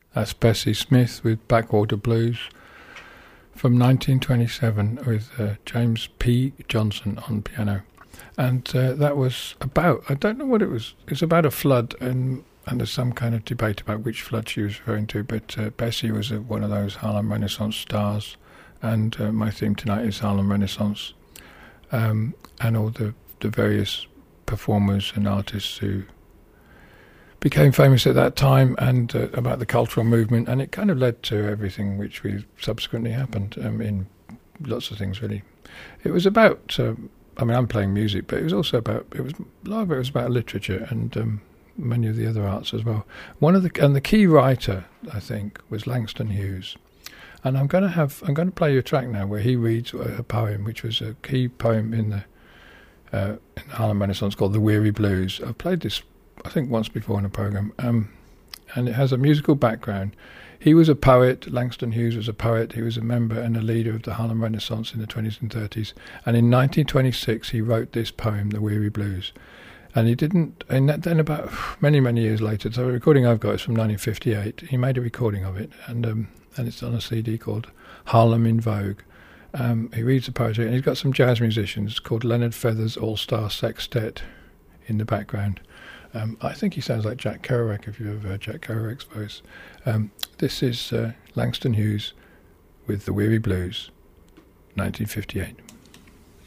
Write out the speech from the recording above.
That's Bessie Smith with Backwater Blues from 1927 with James P. Johnson on piano. And that was about, I don't know what it was, it's about a flood, and there's some kind of debate about which flood she was referring to, but Bessie was one of those Harlem Renaissance stars, and my theme tonight is Harlem Renaissance, and all the various performers and artists who became famous at that time, and about the cultural movement, and it kind of led to everything which we subsequently happened in lots of things, really. It was about, I mean, I'm playing music, but it was also about, a lot of it was about literature and many of the other arts as well. And the key writer, I think, was Langston Hughes. And I'm going to play you a track now where he reads a poem, which was a key poem in the Harlem Renaissance called The Weary Blues. I've played this, I think, once before in a program, and it has a musical background. He was a poet. Langston Hughes was a poet. He was a member and a leader of the Harlem Renaissance in the 20s and 30s. And in 1926, he wrote this poem, The Weary Blues. And he didn't, and then about many, many years later, so the recording I've got is from 1958, he made a recording of it, and it's on a CD called Harlem in Vogue. He reads the poetry, and he's got some jazz musicians called Leonard Feather's All-Star Sextet in the background. I think he sounds like Jack Kerouac, if you've ever heard Jack Kerouac's voice. This is Langston Hughes with The Weary Blues, 1958.